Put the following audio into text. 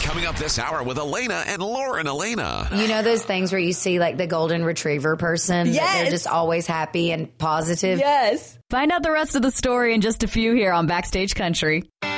Coming up this hour with Elena and Lauren Elena. You know those things where you see like the golden retriever person? Yes. They're just always happy and positive. Yes. Find out the rest of the story in just a few here on Backstage Country.